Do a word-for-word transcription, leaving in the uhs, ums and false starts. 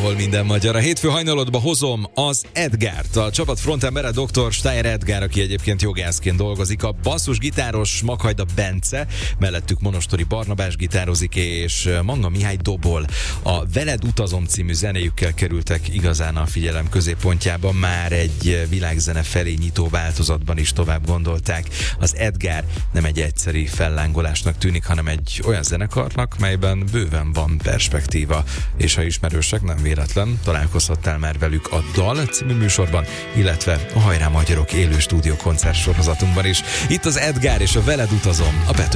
ahol minden magyar. A hétfő hajnalodba hozom az Edgárt. A csapat frontembere doktor Steyer Edgár, aki egyébként jogászként dolgozik. A basszusgitáros Maghajda Bence, mellettük Monostori Barnabás gitározik, és Manga Mihály dobol. A Veled utazom című zenéjükkel kerültek igazán a figyelem középpontjába. Már egy világzene felé nyitó változatban is tovább gondolták. Az Edgár nem egy egyszeri fellángolásnak tűnik, hanem egy olyan zenekarnak, melyben bőven van perspektíva. És ha ismerősek, nem véletlen, találkozhattál már velük a Dal című műsorban, illetve a Hajrá Magyarok élő stúdió koncert sorozatunkban is. Itt az Edgár és a Veled utazom a Pető